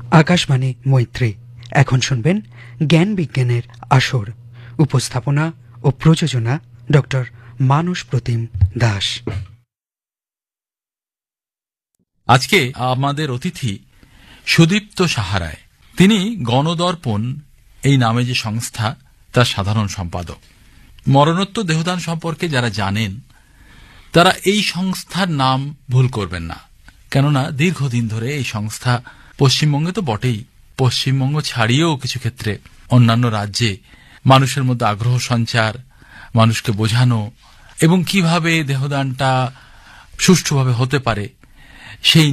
আকাশবাণী মৈত্রী। এখন শুনবেন জ্ঞান বিজ্ঞানের আসর। উপস্থাপনা ও প্রযোজনা ডক্টর মানস প্রতিম দাস। আজকে আমাদের অতিথি সুদীপ্ত সাহারায়। তিনি গণদর্পণ এই নামে যে সংস্থা তার সাধারণ সম্পাদক। মরণোত্তর দেহদান সম্পর্কে যারা জানেন তারা এই সংস্থার নাম ভুল করবেন না, কেননা দীর্ঘদিন ধরে এই সংস্থা পশ্চিমবঙ্গে তো বটেই, পশ্চিমবঙ্গ ছাড়িয়েও কিছু ক্ষেত্রে অন্যান্য রাজ্যে মানুষের মধ্যে আগ্রহ সঞ্চার, মানুষকে বোঝানো এবং কিভাবে দেহদানটা সুষ্ঠুভাবে হতে পারে সেই